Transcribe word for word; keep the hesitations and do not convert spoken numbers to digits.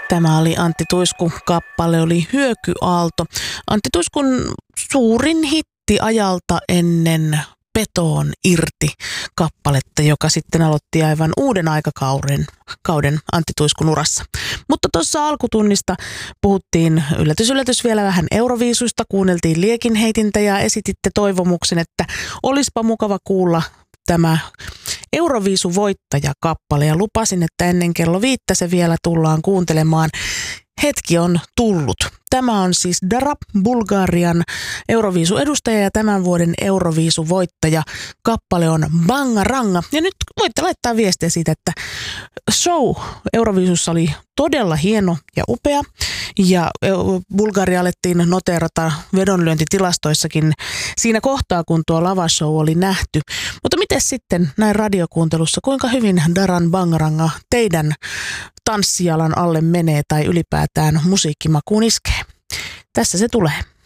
Tämä oli Antti Tuiskun kappale, oli Hyökyaalto. Antti Tuiskun suurin hitti ajalta ennen Petoon irti kappaletta, joka sitten aloitti aivan uuden aikakauden kauden Antti Tuiskun urassa. Mutta tuossa alkutunnista puhuttiin yllätys yllätys vielä vähän Euroviisuista, kuunneltiin liekinheitintä ja esititte toivomuksen, että olisipa mukava kuulla tämä Euroviisuvoittaja-kappale ja lupasin, että ennen kello viittä se vielä tullaan kuuntelemaan. Hetki on tullut. Tämä on siis Darab, Bulgarian Euroviisu-edustaja ja tämän vuoden Euroviisu-voittaja. Kappale on Bangaranga. Ja nyt voitte laittaa viestiä siitä, että show Euroviisussa oli todella hieno ja upea. Ja Bulgaria alettiin noteerata vedonlyöntitilastoissakin siinä kohtaa, kun tuo lavashow oli nähty. Mutta miten sitten näin radiokuuntelussa, kuinka hyvin Daran Bangaranga teidän tanssijalan alle menee tai ylipäätään musiikkimakuun iskee? Tässä se tulee.